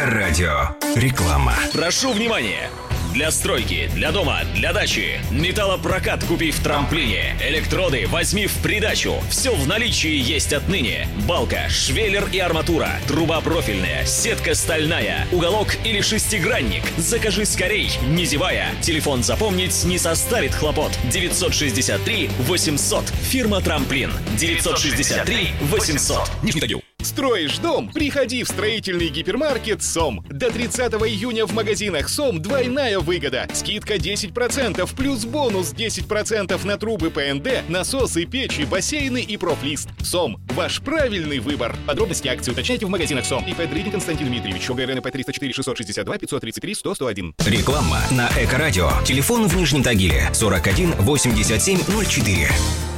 Эко-радио. Реклама. Прошу внимания! Для стройки, для дома, для дачи. Металлопрокат купи в трамплине. Электроды возьми в придачу. Все в наличии есть отныне. Балка, швеллер и арматура. Труба профильная, сетка стальная. Уголок или шестигранник. Закажи скорей, не зевая. Телефон запомнить не составит хлопот. 963 800. Фирма Трамплин. 963 800. Нижний Тагил. Строишь дом? Приходи в строительный гипермаркет СОМ. До 30 июня в магазинах СОМ двойная выгода. Скидка 10% плюс бонус 10% на трубы ПНД, насосы, печи, бассейны и профлист. СОМ. Ваш правильный выбор. Подробности акции уточняйте в магазинах СОМ. ИП Дридин Константин Дмитриевич. ОГРН ИП 304 662 533 100 101. Реклама на Эко-радио. Телефон в Нижнем Тагиле 41 87 04.